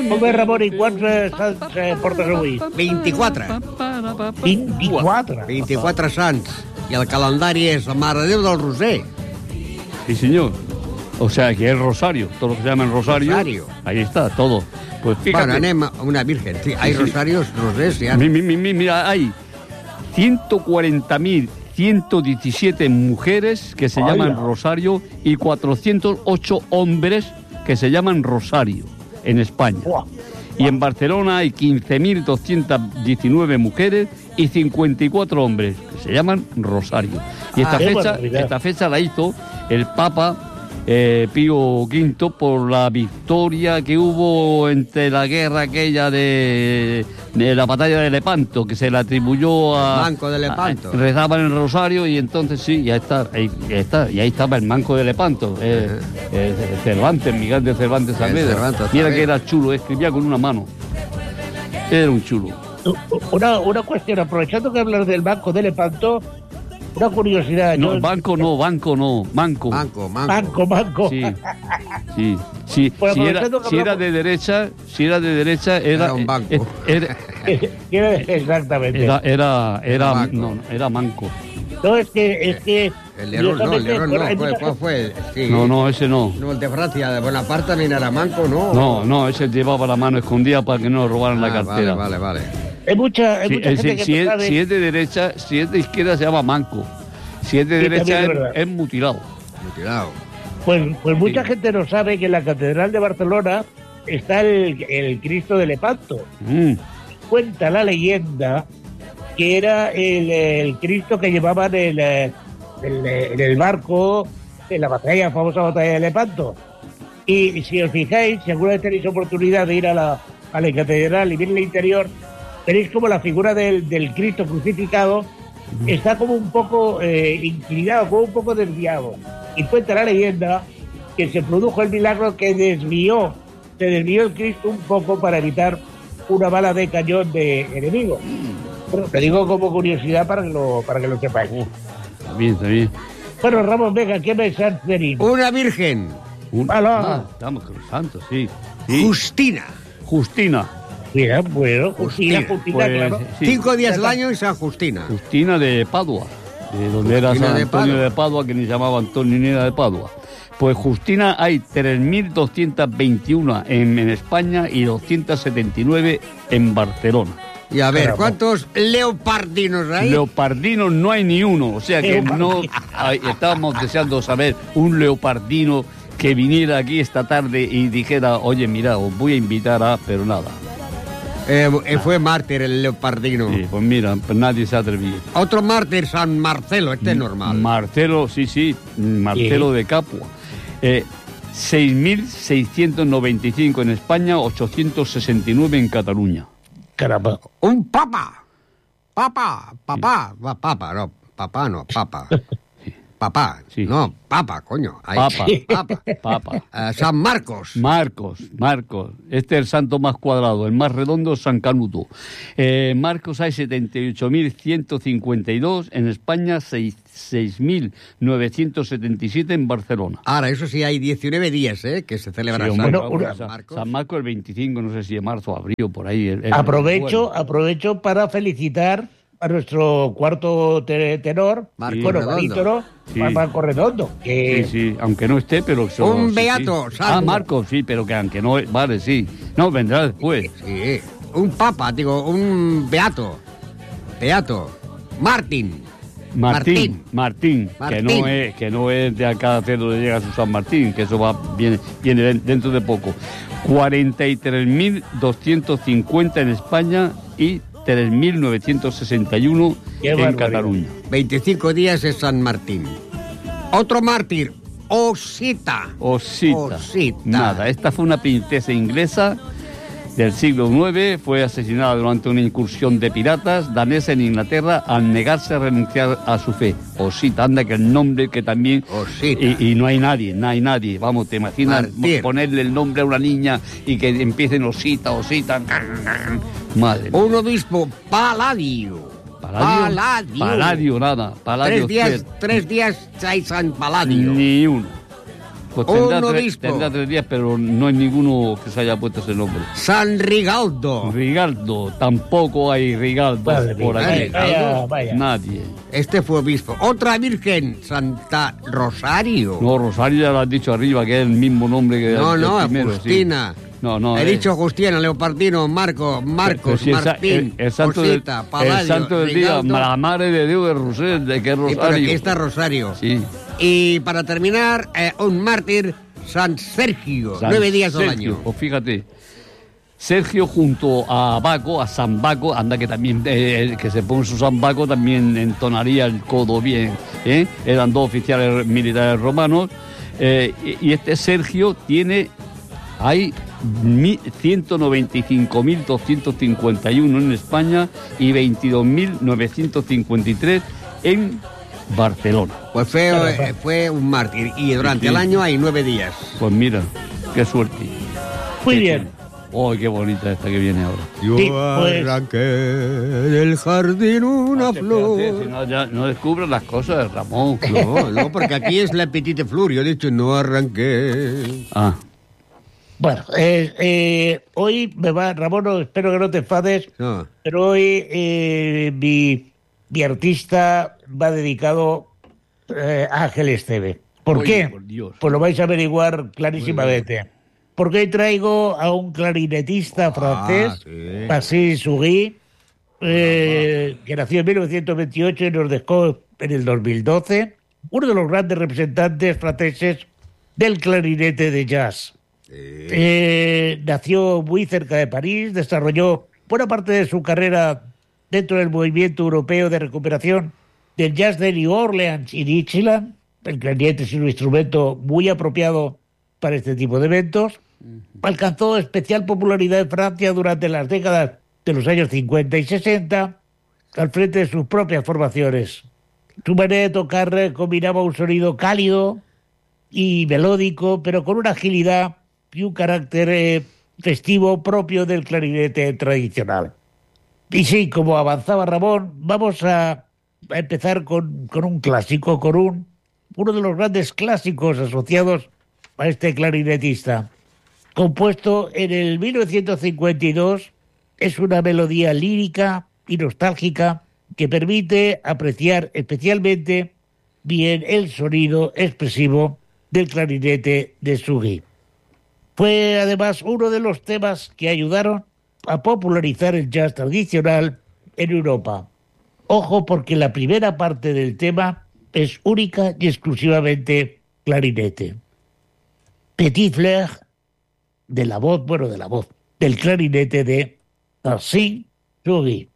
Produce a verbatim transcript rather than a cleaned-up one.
Home, Ramon, i quants eh, sants eh, portes avui? vint-i-quatre. vint-i-quatre. vint-i-quatre sants. I el calendari és la Mare de Déu del Roser. Sí, señor. O sea, que es Rosario. Todo lo que se llama en Rosario. Rosario. Ahí está, todo. Pues fíjate. Bueno, anem a una virgen. Sí, hay Sí, sí. rosarios, rosers, ya. Mi- mi- mi- mi- Mira, hay ciento cuarenta mil ciento diecisiete mujeres que se ¡Hala! llaman Rosario y cuatrocientos ocho hombres que se llaman Rosario en España. Buah. Y en Barcelona hay quince mil doscientas diecinueve mujeres y cincuenta y cuatro hombres que se llaman Rosario. Y esta Ah, qué fecha, barbaridad. esta fecha la hizo el Papa eh, Pío quinto por la victoria que hubo entre la guerra aquella de, de la batalla de Lepanto, que se le atribuyó a... Manco de Lepanto. a- rezaban el rosario y entonces sí, ya está, ahí, ya está, y ahí estaba el manco de Lepanto, eh, eh, Cervantes, Miguel de Cervantes Saavedra. Cervantes Mira Saavedra. que era chulo, escribía con una mano. Era un chulo. Una, una cuestión, aprovechando que hablas del banco de Lepanto, una curiosidad. No, yo- banco no, banco no, manco. Manco, manco. Banco, banco. Sí, sí, sí. Pues si, era, aprovechando que si era hablamos- de derecha, si era de derecha, era... Era un banco. eh, Era, Quiero decir, exactamente. era, era, era, Manco. no, era manco. No, es que, es que El de Herón no, el de Herón no. hay ¿Cuál, mucha cuál fue? Sí. No, no, ese no. No, el de Francia, de Bonaparte también era manco, ¿no? No, no, ese llevaba la mano escondida para que no le robaran Ah, la cartera. Vale, vale, vale. Hay mucha, hay Si, mucha eh, gente si- que si no es, sabe. si es de derecha, si es de izquierda se llama manco. Si es de Sí, derecha también es es, verdad. es mutilado. Mutilado. Pues, pues mucha Sí. gente no sabe que en la Catedral de Barcelona está el, el Cristo de Lepanto. Mm, Cuenta la leyenda que era el, el Cristo que llevaban en el, el- en el barco en la batalla, famosa batalla de Lepanto. Y si os fijáis, si alguna vez tenéis oportunidad de ir a la, a la catedral y ver el interior, veréis como la figura del, del Cristo crucificado está como un poco eh, inclinado, como un poco desviado. Y cuenta la leyenda que se produjo el milagro que desvió, se desvió el Cristo un poco para evitar una bala de cañón de enemigo. Bueno, te digo como curiosidad para que lo, para que lo sepáis. está bien, está bien. Bueno, Ramón, venga, ¿qué mensaje tenéis? Una virgen. Un- Alá. ah, estamos con los santos, sí. Sí. Justina. Justina. Mira, bueno, Justina, Justina, Justina, Pues, claro. sí. Cinco días al año y San Justina. Justina de Padua, de donde era Justina San de Antonio Padua. de Padua, que ni se llamaba Antonio ni era de Padua. Pues Justina hay tres mil doscientos veintiuno en, en España y doscientos setenta y nueve en Barcelona. Y a ver, Caramba. ¿cuántos leopardinos hay? Leopardinos no hay ni uno, o sea que no hay- estábamos deseando saber un leopardino que viniera aquí esta tarde y dijera, oye, mira, os voy a invitar a... pero nada. Eh, eh, fue mártir el leopardino. Sí, pues mira, pues nadie se ha atrevido. Otro mártir, San Marcelo, este es normal. Marcelo, sí, sí, Marcelo de Capua. Eh, seis mil seiscientos noventa y cinco en España, ochocientos sesenta y nueve en Cataluña. Caramba. Un papa. Papa, papá. Va, Papa, no, papá no, papa. Papá, Sí. no, papa, coño. Ay, Papa. papa. Papa. Eh, San Marcos. Marcos, Marcos. Este es el santo más cuadrado, el más redondo es San Canuto. Eh, Marcos hay setenta y ocho mil ciento cincuenta y dos, en España seis mil novecientos setenta y siete en Barcelona. Ahora, eso sí, hay diecinueve días, ¿eh? Que se celebra Sí, San, hombre, Bueno, una- San San, Marcos. San Marcos el veinticinco, no sé si de marzo o abril, por ahí. el- el- Aprovecho, bueno. aprovecho para felicitar a nuestro cuarto te- tenor, Marco bueno, Redondo. barítono, Sí. Marco Redondo, que Sí, sí, aunque no esté, pero... so- Un sí, beato, sí. salvo. Ah, Marcos, sí, pero que aunque no... Vale, sí. No, vendrá después. Sí, un papa, digo, un beato. Beato. Martín. Martín, Martín, que Martín. no es que no es de acá de donde llega su San Martín, que eso va viene viene de- dentro de poco. cuarenta y tres mil doscientos cincuenta en España y tres mil novecientos sesenta y uno Qué en barbaridad. Cataluña. veinticinco días es San Martín. Otro mártir, Osita. Osita. Osita. Nada, esta fue una princesa inglesa del siglo nueve, fue asesinada durante una incursión de piratas danesa en Inglaterra al negarse a renunciar a su fe. Osita, anda que el nombre que también... Osita. Y, y no hay nadie, no hay nadie. Vamos, te imaginas Martir. ponerle el nombre a una niña y que empiecen Osita, Osita... Madre mía. Un obispo, Paladio. Paladio. Paladio, nada. Paladio Tres días, cero. tres días hay San Paladio. Ni uno. Pues tendrá, Un tres, obispo. tendrá tres días, pero no hay ninguno que se haya puesto ese nombre. San Rigaldo. Rigaldo, tampoco hay Rigaldo Madre por mía, aquí. vaya, vaya. Nadie. Este fue obispo. Otra virgen, Santa Rosario. No, Rosario ya lo has dicho arriba, que es el mismo nombre que No, el no, primero, Agustina. sí. No, no. He eh, dicho Agustina, Leopardino, Marco, Marcos, pero si el sa- Martín, el, el santo del- Josita, Paladio, el santo del día, Rigaldo. la madre de Dios de Rosel, de que es Sí, pero Rosario. aquí está Rosario. Sí. Y para terminar, eh, un mártir, San Sergio, San nueve días al Sergio, año. Pues fíjate, Sergio junto a Baco, a San Baco, anda que también, eh, el que se pone su San Baco también entonaría el codo bien, ¿eh? Eran dos oficiales militares romanos, eh, y, y este Sergio tiene, hay mi- ciento noventa y cinco mil doscientos cincuenta y uno en España y veintidós mil novecientos cincuenta y tres en Barcelona. Pues fue, eh, fue un mártir. Y durante Sí, sí. el año hay nueve días. Pues mira, qué suerte. Muy bien. ¡Oh, qué bonita esta que viene ahora! Yo Sí, pues- arranqué del jardín una flor. Espérate, si no, ya no descubres las cosas, Ramón. No, no, porque aquí es la petite flor. Yo he dicho no arranqué. Ah, Bueno, eh, eh, hoy me va, Ramón, no, espero que no te enfades, No. pero hoy eh, mi, mi artista va dedicado eh, a Ángel Esteve. ¿Por Oye, qué? por Dios. Pues lo vais a averiguar clarísimamente. Porque hoy traigo a un clarinetista francés, sí. Pacis Sougui, eh, que nació en mil novecientos veintiocho y nos dejó en el dos mil doce, uno de los grandes representantes franceses del clarinete de jazz. Eh, nació muy cerca de París, desarrolló buena parte de su carrera dentro del movimiento europeo de recuperación del jazz de New Orleans y Dixieland. El clarinete es un instrumento muy apropiado para este tipo de eventos. Alcanzó especial popularidad en Francia durante las décadas de los años cincuenta y sesenta, al frente de sus propias formaciones. Su manera de tocar eh, combinaba un sonido cálido y melódico, pero con una agilidad y un carácter eh, festivo propio del clarinete tradicional. Y sí, como avanzaba Ramón, vamos a, a empezar con, con un clásico, con un, uno de los grandes clásicos asociados a este clarinetista. Compuesto en el mil novecientos cincuenta y dos, es una melodía lírica y nostálgica que permite apreciar especialmente bien el sonido expresivo del clarinete de Sougui. Fue además uno de los temas que ayudaron a popularizar el jazz tradicional en Europa. Ojo, porque la primera parte del tema es única y exclusivamente clarinete. Petit Fleur, de la voz, bueno, de la voz, del clarinete de Pacis Sougui.